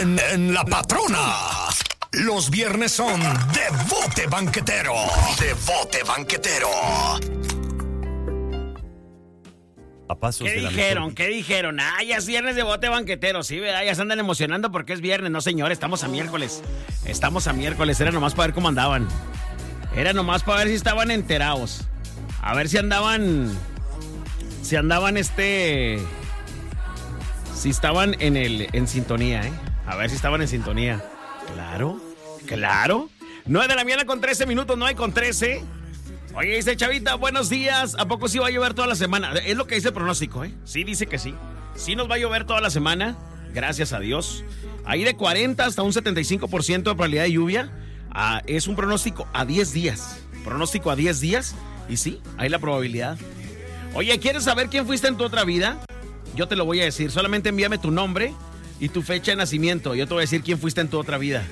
en La Patrona. Los viernes son de Bote Banquetero. De Bote Banquetero. A pasos ¿Qué de la dijeron? mejor. ¿Qué dijeron? Ah, ya es viernes de Bote Banquetero, sí, ¿verdad? Ya se andan emocionando porque es viernes. No, señor, estamos a miércoles. Estamos a miércoles. Era nomás para ver cómo andaban. Era nomás para ver si estaban enterados. A ver si andaban... Si estaban en sintonía, ¿eh? A ver si estaban en sintonía. Claro. 9 de la mañana con 13 minutos, 9 con 13. Oye, dice Chavita, buenos días. ¿A poco sí va a llover toda la semana? Es lo que dice el pronóstico, ¿eh? Sí, dice que sí. Sí nos va a llover toda la semana, gracias a Dios. Ahí de 40 hasta un 75% de probabilidad de lluvia. Es un pronóstico a 10 días. Pronóstico a 10 días. Y sí, hay la probabilidad. Oye, ¿quieres saber quién fuiste en tu otra vida? Yo te lo voy a decir. Solamente envíame tu nombre y tu fecha de nacimiento. Yo te voy a decir quién fuiste en tu otra vida.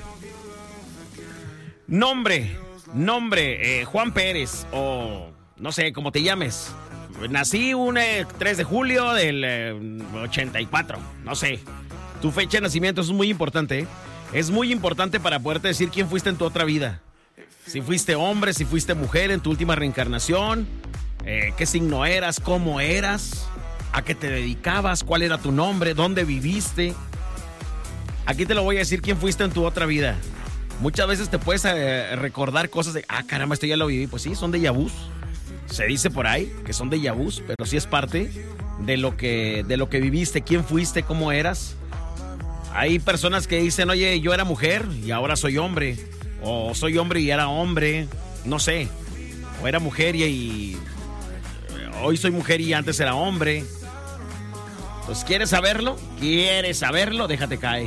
Nombre, Juan Pérez, o no sé, como te llames. Nací un 3 de julio del 84, no sé. Tu fecha de nacimiento es muy importante, ¿eh? Es muy importante para poderte decir quién fuiste en tu otra vida. Si fuiste hombre, si fuiste mujer en tu última reencarnación, qué signo eras, cómo eras, a qué te dedicabas, cuál era tu nombre, dónde viviste. Aquí te lo voy a decir quién fuiste en tu otra vida. Muchas veces te puedes recordar cosas de, caramba, esto ya lo viví. Pues sí, son déjà vus. Se dice por ahí que son déjà vus, pero sí es parte de lo que viviste, quién fuiste, cómo eras. Hay personas que dicen, oye, yo era mujer y ahora soy hombre. O soy hombre y era hombre. No sé. O era mujer y hoy soy mujer y antes era hombre. Pues, ¿quieres saberlo? Déjate caer.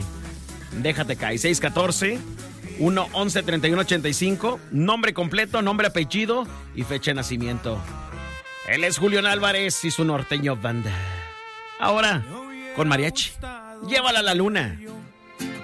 614-111-3185. Nombre completo, nombre, apellido y fecha de nacimiento. Él es Julián Álvarez y su norteño banda. Ahora, con mariachi. Llévala a la luna.